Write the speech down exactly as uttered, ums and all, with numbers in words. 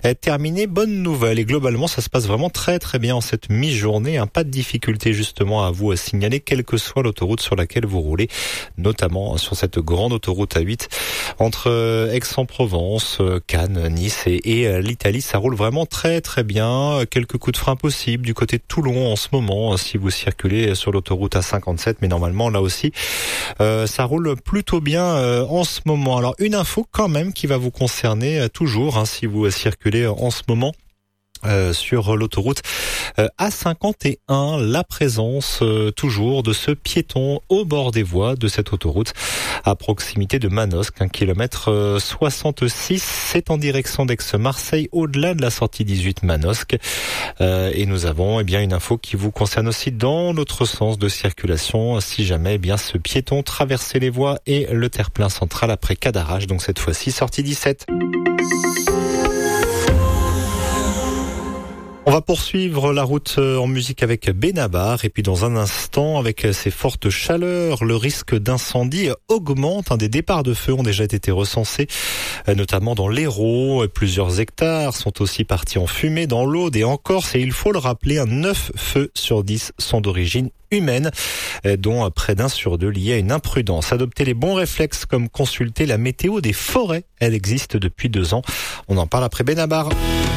est terminée. Bonne nouvelle. Et globalement, ça se passe vraiment très très bien en cette mi-journée. Hein. Pas de difficulté justement à vous signaler, quelle que soit l'autoroute sur laquelle vous roulez, notamment sur cette grande autoroute A huit entre Aix-en-Provence, Cannes, Nice et, et l'Italie. Ça roule vraiment très très bien. Quelques coups de frein possibles du côté de Toulon en ce moment, si vous circulez sur l'autoroute A cinquante-sept, mais normalement là aussi euh, ça roule plutôt bien euh, en ce moment. Alors une info quand même qui va vous concerner euh, toujours hein, si vous circulez en ce moment Euh, sur l'autoroute euh, A cinquante et un, la présence euh, toujours de ce piéton au bord des voies de cette autoroute à proximité de Manosque, un kilomètre euh, soixante-six, c'est en direction d'Aix-Marseille, au-delà de la sortie dix-huit Manosque. Euh, et nous avons eh bien une info qui vous concerne aussi dans l'autre sens de circulation, si jamais eh bien ce piéton traversait les voies et le terre-plein central après Cadarache, donc cette fois-ci sortie dix-sept. On va poursuivre la route en musique avec Benabar et puis dans un instant, avec ces fortes chaleurs, le risque d'incendie augmente. Des départs de feu ont déjà été recensés, notamment dans l'Hérault. Plusieurs hectares sont aussi partis en fumée dans l'Aude et en Corse. Et il faut le rappeler, neuf feux sur dix sont d'origine humaine, dont près d'un sur deux liés à une imprudence. Adopter les bons réflexes comme consulter la météo des forêts. Elle existe depuis deux ans. On en parle après Benabar.